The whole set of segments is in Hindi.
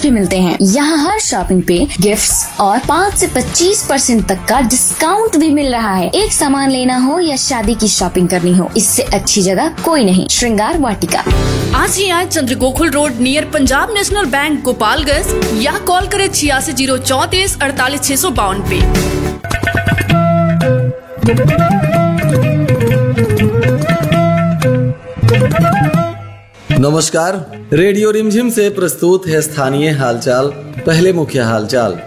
भी मिलते हैं। यहाँ हर शॉपिंग पे गिफ्ट्स और 5 से 25% तक का डिस्काउंट भी मिल रहा है। एक सामान लेना हो या शादी की शॉपिंग करनी हो, इससे अच्छी जगह कोई नहीं। श्रृंगार वाटिका। आज ही आए चंद्रगोकुल road near Punjab national bank Gopalganj या कॉल करें 86 034 48 652 पे। नमस्कार, रेडियो रिमझिम से प्रस्तुत है स्थानीय हालचाल। पहले मुख्य हालचाल।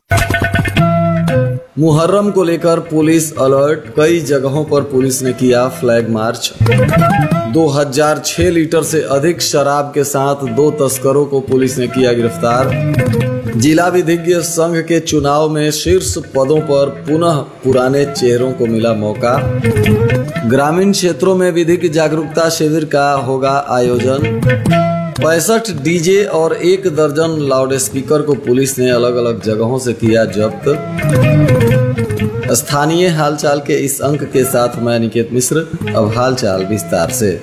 मुहर्रम को लेकर पुलिस अलर्ट, कई जगहों पर पुलिस ने किया फ्लैग मार्च। 2006 लीटर से अधिक शराब के साथ 2 तस्करों को पुलिस ने किया गिरफ्तार। जिला विधिज्ञ संघ के चुनाव में शीर्ष पदों पर पुनः पुराने चेहरों को मिला मौका। ग्रामीण क्षेत्रों में विधिक जागरूकता शिविर का होगा आयोजन। 65 डीजे और 1 दर्जन लाउड स्पीकर को पुलिस ने अलग अलग जगहों से किया जब्त। स्थानीय हालचाल के इस अंक के साथ मैं निकेत मिश्र। अब हालचाल विस्तार से।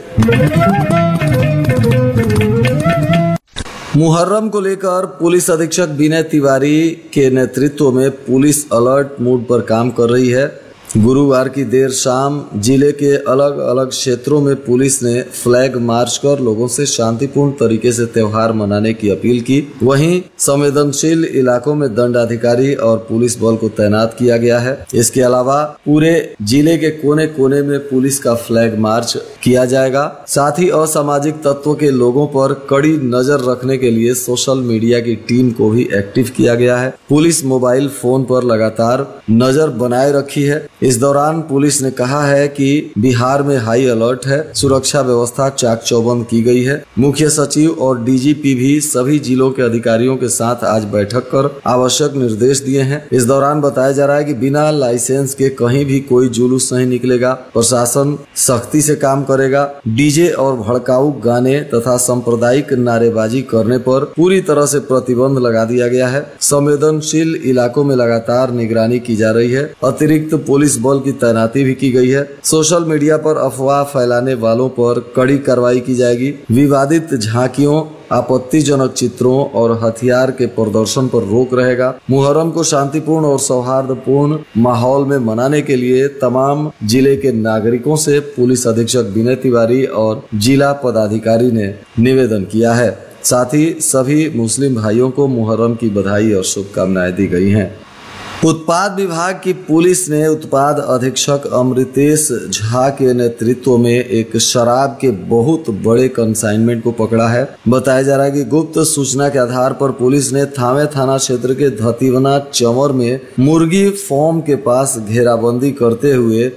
मुहर्रम को लेकर पुलिस अधीक्षक विनय तिवारी के नेतृत्व में पुलिस अलर्ट मोड पर काम कर रही है। गुरुवार की देर शाम जिले के अलग अलग क्षेत्रों में पुलिस ने फ्लैग मार्च कर लोगों से शांतिपूर्ण तरीके से त्योहार मनाने की अपील की। वहीं संवेदनशील इलाकों में दंडाधिकारी और पुलिस बल को तैनात किया गया है। इसके अलावा पूरे जिले के कोने कोने में पुलिस का फ्लैग मार्च किया जाएगा। साथ ही असामाजिक तत्वों के लोगों पर कड़ी नजर रखने के लिए सोशल मीडिया की टीम को भी एक्टिव किया गया है। पुलिस मोबाइल फोन पर लगातार नजर बनाए रखी है। इस दौरान पुलिस ने कहा है कि बिहार में हाई अलर्ट है, सुरक्षा व्यवस्था चाक चौबंद की गई है। मुख्य सचिव और डीजीपी भी सभी जिलों के अधिकारियों के साथ आज बैठक कर आवश्यक निर्देश दिए हैं। इस दौरान बताया जा रहा है कि बिना लाइसेंस के कहीं भी कोई जुलूस नहीं निकलेगा। प्रशासन सख्ती से काम करेगा। डीजे और भड़काऊ गाने तथा सांप्रदायिक नारेबाजी करने पर पूरी तरह से प्रतिबंध लगा दिया गया है। संवेदनशील इलाकों में लगातार निगरानी की जा रही है। अतिरिक्त पुलिस बल की तैनाती भी की गई है। सोशल मीडिया पर अफवाह फैलाने वालों पर कड़ी कार्रवाई की जाएगी। विवादित झांकियों, आपत्तिजनक चित्रों और हथियार के प्रदर्शन पर रोक रहेगा। मुहर्रम को शांतिपूर्ण और सौहार्दपूर्ण माहौल में मनाने के लिए तमाम जिले के नागरिकों से पुलिस अधीक्षक विनय तिवारी और जिला पदाधिकारी ने निवेदन किया है। साथ ही सभी मुस्लिम भाइयों को मुहर्रम की बधाई और शुभकामनाएं दी गई हैं। उत्पाद विभाग की पुलिस ने उत्पाद अधीक्षक अमृतेश झा के नेतृत्व में एक शराब के बहुत बड़े कंसाइनमेंट को पकड़ा है। बताया जा रहा है कि गुप्त सूचना के आधार पर पुलिस ने थावे थाना क्षेत्र के धतीवना चंवर में मुर्गी फार्म के पास घेराबंदी करते हुए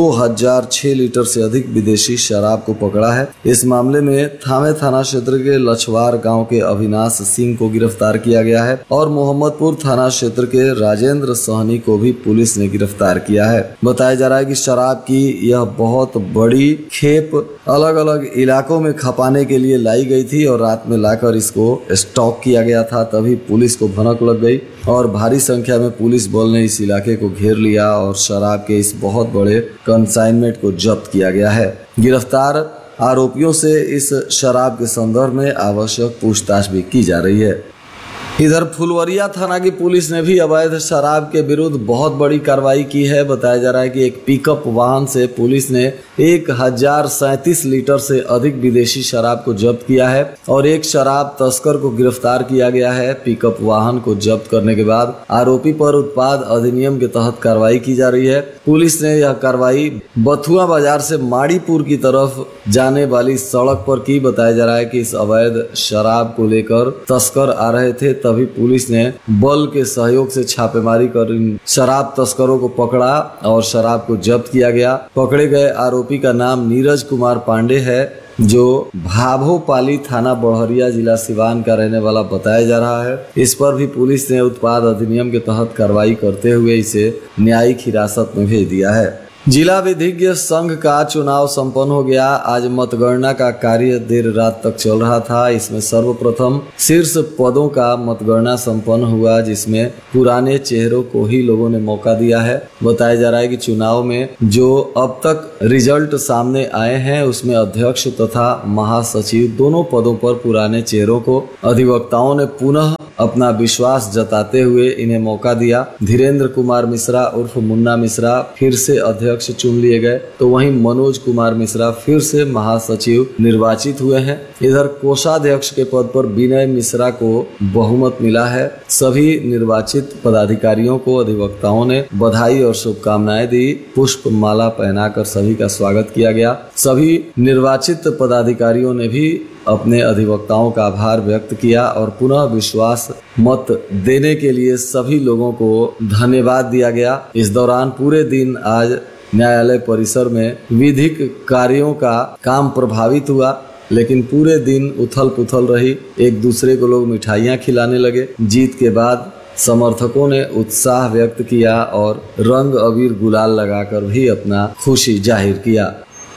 2006 लीटर से अधिक विदेशी शराब को पकड़ा है। इस मामले में थावे थाना क्षेत्र के लछवार गांव के अविनाश सिंह को गिरफ्तार किया गया है और मोहम्मदपुर थाना क्षेत्र के राजेंद्र सहनी को भी पुलिस ने गिरफ्तार किया है। बताया जा रहा है कि शराब की यह बहुत बड़ी खेप अलग अलग इलाकों में खपाने के लिए लाई गई थी और रात में लाकर इसको स्टॉक किया गया था। तभी पुलिस को भनक लग गई और भारी संख्या में पुलिस बल ने इस इलाके को घेर लिया और शराब के इस बहुत बड़े कंसाइनमेंट को जब्त किया गया है। गिरफ्तार आरोपियों से इस शराब के संदर्भ में आवश्यक पूछताछ भी की जा रही है। इधर फुलवरिया थाना की पुलिस ने भी अवैध शराब के विरुद्ध बहुत बड़ी कार्रवाई की है। बताया जा रहा है कि एक पिकअप वाहन से पुलिस ने 1037 लीटर से अधिक विदेशी शराब को जब्त किया है और एक शराब तस्कर को गिरफ्तार किया गया है। पिकअप वाहन को जब्त करने के बाद आरोपी पर उत्पाद अधिनियम के तहत कार्रवाई की जा रही है। पुलिस ने यह कार्रवाई बथुआ बाजार से माड़ीपुर की तरफ जाने वाली सड़क पर की। बताया जा रहा है कि इस अवैध शराब को लेकर तस्कर आ रहे थे, तभी पुलिस ने बल के सहयोग से छापेमारी कर इन शराब तस्करों को पकड़ा और शराब को जब्त किया गया। पकड़े गए आरोपी का नाम नीरज कुमार पांडे है, जो भाभोपाली थाना बड़हरिया जिला सिवान का रहने वाला बताया जा रहा है। इस पर भी पुलिस ने उत्पाद अधिनियम के तहत कार्रवाई करते हुए इसे न्यायिक हिरासत में भेज दिया है। जिला विधिज्ञ संघ का चुनाव संपन्न हो गया। आज मतगणना का कार्य देर रात तक चल रहा था। इसमें सर्वप्रथम शीर्ष पदों का मतगणना संपन्न हुआ, जिसमें पुराने चेहरों को ही लोगों ने मौका दिया है। बताया जा रहा है कि चुनाव में जो अब तक रिजल्ट सामने आए हैं उसमें अध्यक्ष तथा महासचिव दोनों पदों पर पुराने चेहरों को अधिवक्ताओं ने पुनः अपना विश्वास जताते हुए इन्हें मौका दिया। धीरेन्द्र कुमार मिश्रा उर्फ मुन्ना मिश्रा फिर से अध्यक्ष चुन लिए गए, तो वहीं मनोज कुमार मिश्रा फिर से महासचिव निर्वाचित हुए हैं। इधर कोषाध्यक्ष के पद पर विनय मिश्रा को बहुमत मिला है। सभी निर्वाचित पदाधिकारियों को अधिवक्ताओं ने बधाई और शुभकामनाएं दी। पुष्प माला पहनाकर सभी का स्वागत किया गया। सभी निर्वाचित पदाधिकारियों ने भी अपने अधिवक्ताओं का आभार व्यक्त किया और पुनः विश्वास मत देने के लिए सभी लोगों को धन्यवाद दिया गया। इस दौरान पूरे दिन आज न्यायालय परिसर में विधिक कार्यों का काम प्रभावित हुआ, लेकिन पूरे दिन उथल पुथल रही। एक दूसरे को लोग मिठाइयाँ खिलाने लगे। जीत के बाद समर्थकों ने उत्साह व्यक्त किया और रंग अबीर गुलाल लगाकर भी अपना खुशी जाहिर किया।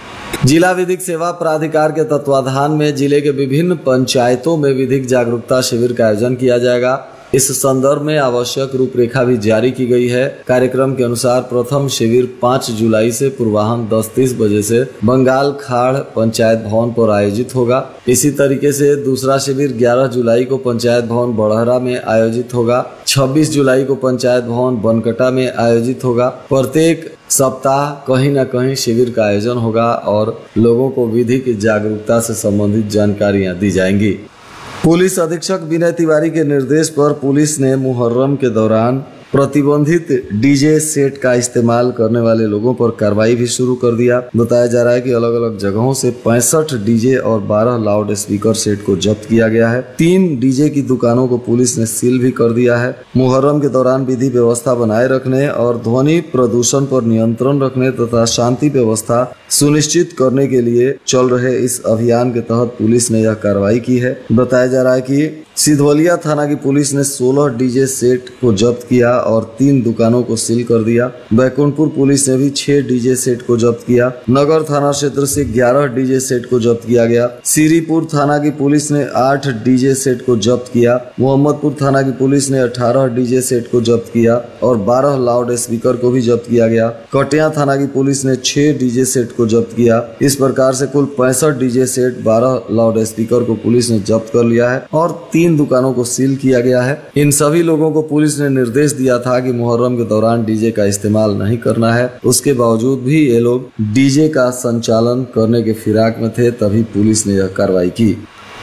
जिला विधिक सेवा प्राधिकार के तत्वाधान में जिले के विभिन्न पंचायतों में विधिक जागरूकता शिविर का आयोजन किया जाएगा। इस संदर्भ में आवश्यक रूपरेखा भी जारी की गई है। कार्यक्रम के अनुसार प्रथम शिविर 5 जुलाई से पूर्वाह्न 10:30 बजे से बंगाल खाड़ पंचायत भवन पर आयोजित होगा। इसी तरीके से दूसरा शिविर 11 जुलाई को पंचायत भवन बड़हरा में आयोजित होगा। 26 जुलाई को पंचायत भवन बनकटा में आयोजित होगा। प्रत्येक सप्ताह कहीं न कहीं शिविर का आयोजन होगा और लोगों को विधिक जागरूकता से संबंधित जानकारियां दी जाएंगी। पुलिस अधीक्षक विनय तिवारी के निर्देश पर पुलिस ने मुहर्रम के दौरान प्रतिबंधित डीजे सेट का इस्तेमाल करने वाले लोगों पर कार्रवाई भी शुरू कर दिया। बताया जा रहा है कि अलग अलग जगहों से 65 डीजे और 12 लाउड स्पीकर सेट को जब्त किया गया है। 3 डीजे की दुकानों को पुलिस ने सील भी कर दिया है। मुहर्रम के दौरान विधि व्यवस्था बनाए रखने और ध्वनि प्रदूषण पर नियंत्रण रखने तथा शांति व्यवस्था सुनिश्चित करने के लिए चल रहे इस अभियान के तहत पुलिस ने यह कार्रवाई की है। बताया जा रहा है कि सिधवलिया थाना की पुलिस ने 16 डीजे सेट को जब्त किया और 3 दुकानों को सील कर दिया। बैकुंठपुर पुलिस ने भी 6 डीजे सेट को जब्त किया। नगर थाना क्षेत्र से 11 डीजे सेट को जब्त किया गया। श्रीपुर थाना की पुलिस ने 8 डीजे सेट को जब्त किया। मोहम्मदपुर थाना की पुलिस ने 18 डीजे सेट को जब्त किया और 12 लाउड स्पीकर को भी जब्त किया गया। कटिया थाना की पुलिस ने 6 डीजे सेट को जब्त किया। इस प्रकार से कुल 65 डीजे सेट, 12 लाउड स्पीकर को पुलिस ने जब्त कर लिया है और 3 दुकानों को सील किया गया है। इन सभी लोगों को पुलिस ने निर्देश दिया था कि मुहर्रम के दौरान डीजे का इस्तेमाल नहीं करना है। उसके बावजूद भी ये लोग डीजे का संचालन करने के फिराक में थे, तभी पुलिस ने यह कार्रवाई की।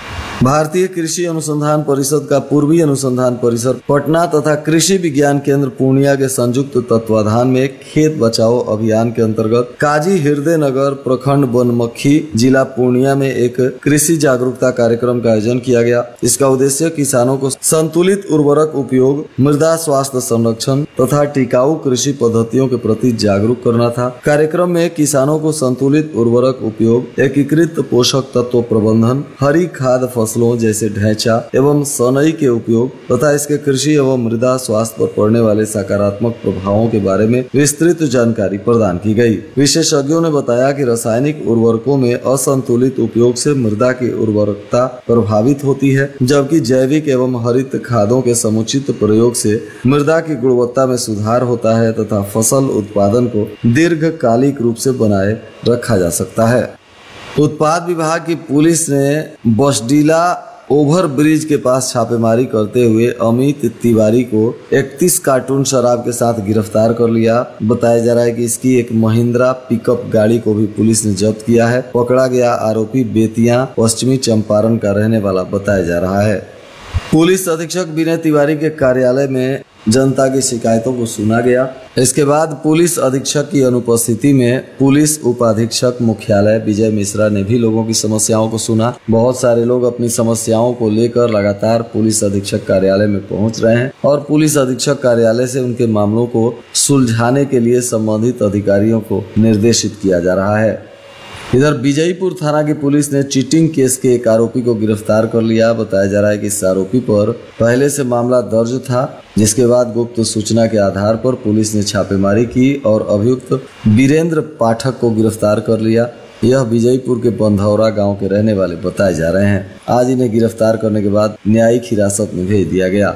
भारतीय कृषि अनुसंधान परिषद का पूर्वी अनुसंधान परिसर पटना तथा कृषि विज्ञान केंद्र पूर्णिया के संयुक्त तत्वाधान में खेत बचाओ अभियान के अंतर्गत काजी हृदय नगर प्रखंड बनमखी जिला पूर्णिया में एक कृषि जागरूकता कार्यक्रम का आयोजन किया गया। इसका उद्देश्य किसानों को संतुलित उर्वरक उपयोग, मृदा स्वास्थ्य संरक्षण तथा टिकाऊ कृषि पद्धतियों के प्रति जागरूक करना था। कार्यक्रम में किसानों को संतुलित उर्वरक उपयोग, एकीकृत पोषक तत्व प्रबंधन, हरी खाद फसलों जैसे ढैंचा एवं सनई के उपयोग तथा इसके कृषि एवं मृदा स्वास्थ्य पर पड़ने वाले सकारात्मक प्रभावों के बारे में विस्तृत जानकारी प्रदान की गई। विशेषज्ञों ने बताया कि रासायनिक उर्वरकों में असंतुलित उपयोग से मृदा की उर्वरकता प्रभावित होती है, जबकि जैविक एवं हरित खादों के समुचित प्रयोग से मृदा की गुणवत्ता में सुधार होता है तथा फसल उत्पादन को दीर्घकालिक रूप से बनाए रखा जा सकता है। उत्पाद विभाग की पुलिस ने बसडीला ओवर ब्रिज के पास छापेमारी करते हुए अमित तिवारी को 31 कार्टून शराब के साथ गिरफ्तार कर लिया। बताया जा रहा है कि इसकी एक महिंद्रा पिकअप गाड़ी को भी पुलिस ने जब्त किया है। पकड़ा गया आरोपी बेतिया पश्चिमी चंपारण का रहने वाला बताया जा रहा है। पुलिस अधीक्षक विनय तिवारी के कार्यालय में जनता की शिकायतों को सुना गया। इसके बाद पुलिस अधीक्षक की अनुपस्थिति में पुलिस उपाधीक्षक मुख्यालय विजय मिश्रा ने भी लोगों की समस्याओं को सुना। बहुत सारे लोग अपनी समस्याओं को लेकर लगातार पुलिस अधीक्षक कार्यालय में पहुंच रहे हैं और पुलिस अधीक्षक कार्यालय से उनके मामलों को सुलझाने के लिए संबंधित अधिकारियों को निर्देशित किया जा रहा है। इधर विजयपुर थाना की पुलिस ने चीटिंग केस के एक आरोपी को गिरफ्तार कर लिया। बताया जा रहा है कि इस आरोपी पर पहले से मामला दर्ज था, जिसके बाद गुप्त सूचना के आधार पर पुलिस ने छापेमारी की और अभियुक्त वीरेंद्र पाठक को गिरफ्तार कर लिया। यह विजयपुर के बंधौरा गांव के रहने वाले बताए जा रहे हैं। आज इन्हें गिरफ्तार करने के बाद न्यायिक हिरासत में भेज दिया गया।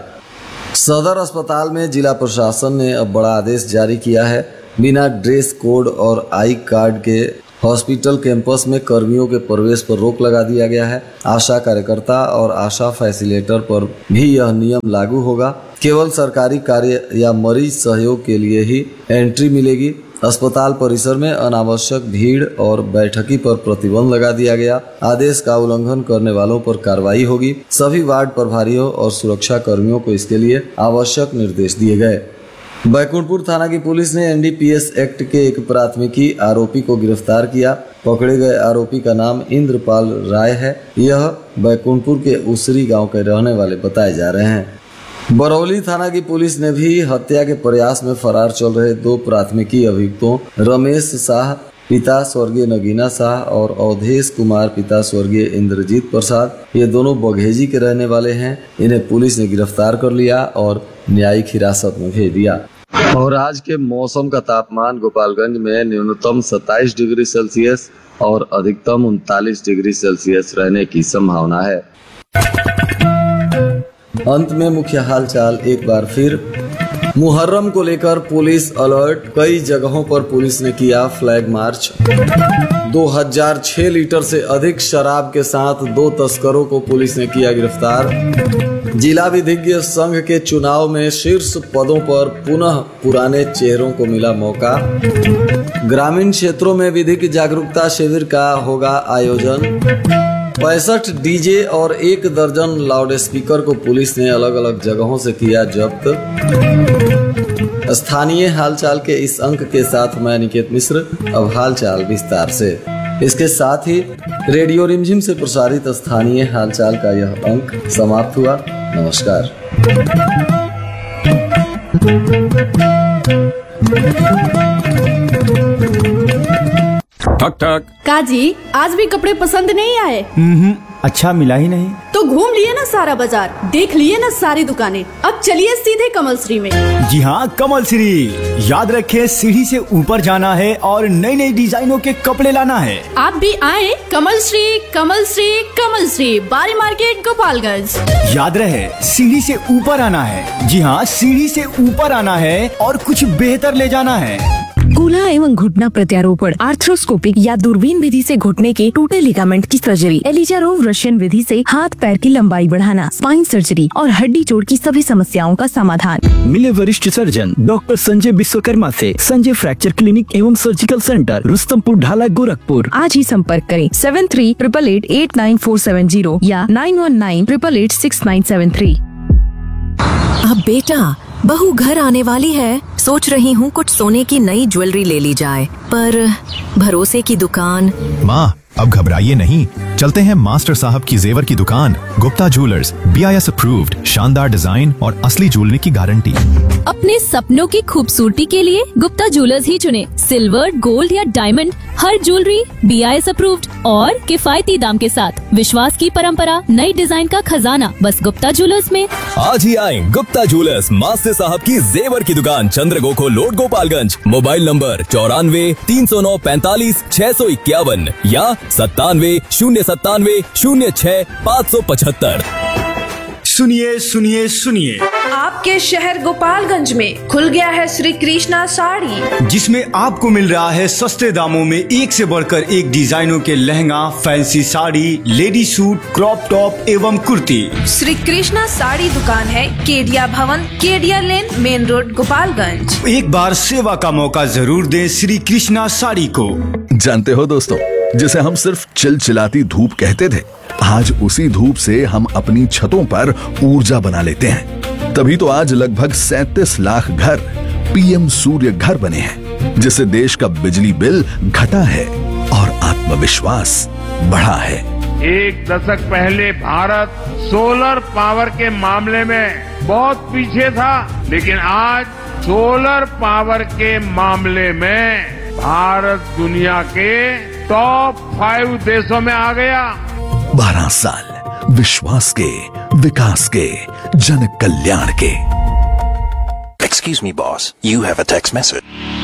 सदर अस्पताल में जिला प्रशासन ने अब बड़ा आदेश जारी किया है। बिना ड्रेस कोड और आई कार्ड के हॉस्पिटल कैंपस में कर्मियों के प्रवेश पर रोक लगा दिया गया है। आशा कार्यकर्ता और आशा फैसिलिटेटर पर भी यह नियम लागू होगा। केवल सरकारी कार्य या मरीज सहयोग के लिए ही एंट्री मिलेगी। अस्पताल परिसर में अनावश्यक भीड़ और बैठकी पर प्रतिबंध लगा दिया गया। आदेश का उल्लंघन करने वालों पर कार्रवाई होगी। सभी वार्ड प्रभारियों और सुरक्षा कर्मियों को इसके लिए आवश्यक निर्देश दिए गए। बैकुंठपुर थाना की पुलिस ने एनडीपीएस एक्ट के एक प्राथमिकी आरोपी को गिरफ्तार किया। पकड़े गए आरोपी का नाम इंद्रपाल राय है। यह बैकुंठपुर के उसरी गांव के रहने वाले बताए जा रहे हैं। बरौली थाना की पुलिस ने भी हत्या के प्रयास में फरार चल रहे 2 प्राथमिकी अभियुक्तों रमेश शाह पिता स्वर्गीय नगीना शाह और अवधेश कुमार पिता स्वर्गीय इंद्रजीत प्रसाद, ये दोनों बघेजी के रहने वाले हैं। इन्हें पुलिस ने गिरफ्तार कर लिया और न्यायिक हिरासत में भेज दिया। और आज के मौसम का तापमान गोपालगंज में न्यूनतम 27 डिग्री सेल्सियस और अधिकतम 39 डिग्री सेल्सियस रहने की संभावना है। अंत में मुख्य हालचाल एक बार फिर। मुहर्रम को लेकर पुलिस अलर्ट। कई जगहों पर पुलिस ने किया फ्लैग मार्च। 2006 लीटर से अधिक शराब के साथ 2 तस्करों को पुलिस ने किया गिरफ्तार। जिला विधिज्ञ संघ के चुनाव में शीर्ष पदों पर पुनः पुराने चेहरों को मिला मौका। ग्रामीण क्षेत्रों में विधिक जागरूकता शिविर का होगा आयोजन। 65 डीजे और 1 दर्जन लाउड स्पीकर को पुलिस ने अलग अलग जगहों से किया जब्त। स्थानीय हालचाल के इस अंक के साथ मैं निकेत मिश्र। अब हालचाल विस्तार से। इसके साथ ही रेडियो रिमझिम से प्रसारित स्थानीय हालचाल का यह अंक समाप्त हुआ। नमस्कार। ठक ठक। काजी, आज भी कपड़े पसंद नहीं आए? अच्छा मिला ही नहीं। तो घूम लिए ना सारा बाजार, देख लिए ना सारी दुकानें। अब चलिए सीधे कमल श्री में। जी हाँ, कमल श्री। याद रखे, सीढ़ी से ऊपर जाना है और नई नई डिजाइनों के कपड़े लाना है। आप भी आए कमल श्री, कमल श्री, कमल श्री, बारी मार्केट गोपालगंज। याद रहे, सीढ़ी से ऊपर आना है। जी हाँ, सीढ़ी से ऊपर आना है और कुछ बेहतर ले जाना है। कूल्हा एवं घुटना प्रत्यारोपण, आर्थ्रोस्कोपिक या दूरबीन विधि से घुटने के टूटे लिगामेंट की सर्जरी, एलिजारोव रशियन विधि से हाथ पैर की लंबाई बढ़ाना, स्पाइन सर्जरी और हड्डी जोड़ की सभी समस्याओं का समाधान। मिले वरिष्ठ सर्जन डॉक्टर संजय विश्वकर्मा से। संजय फ्रैक्चर क्लिनिक एवं सर्जिकल सेंटर, रुस्तमपुर ढाला, गोरखपुर। आज ही संपर्क करें 7388889470 या 9198886973। अब बेटा, बहू घर आने वाली है। सोच रही हूँ कुछ सोने की नई ज्वेलरी ले ली जाए, पर भरोसे की दुकान। माँ, अब घबराइए नहीं, चलते हैं मास्टर साहब की जेवर की दुकान। गुप्ता ज्वेलर्स, BIS अप्रूव्ड, शानदार डिजाइन और असली ज्वेलरी की गारंटी। अपने सपनों की खूबसूरती के लिए गुप्ता ज्वेलर्स ही चुने। सिल्वर, गोल्ड या डायमंड, हर ज्वेलरी BIS अप्रूव्ड और किफायती दाम के साथ। विश्वास की परंपरा, नई डिजाइन का खजाना, बस गुप्ता ज्वेलर्स में। आज ही आए गुप्ता ज्वेलर्स, मास्टर साहब की जेवर की दुकान, चंद्रगोखो रोड, गोपालगंज। मोबाइल नंबर 94 309 45 651 या 97 097 06 575। सुनिए सुनिए सुनिए, आपके शहर गोपालगंज में खुल गया है श्री कृष्णा साड़ी, जिसमें आपको मिल रहा है सस्ते दामों में एक से बढ़कर एक डिजाइनों के lehenga, fancy sari, lady suit, crop top एवं कुर्ती। श्री कृष्णा साड़ी दुकान है केडिया भवन, केडिया लेन, मेन रोड, गोपालगंज। एक बार सेवा का मौका जरूर दें श्री कृष्णा साड़ी को। जानते हो दोस्तों, जिसे हम सिर्फ चिलचिलाती धूप कहते थे, आज उसी धूप से हम अपनी छतों पर ऊर्जा बना लेते हैं। तभी तो आज लगभग 37 लाख घर PM सूर्य घर बने हैं, जिससे देश का बिजली बिल घटा है और आत्मविश्वास बढ़ा है। एक दशक पहले भारत सोलर पावर के मामले में बहुत पीछे था, लेकिन आज सोलर पावर के मामले में भारत दुनिया के टॉप 5 देशों में आ गया। 12 साल विश्वास के, विकास के, जन कल्याण के। Excuse me, boss. You have a text message.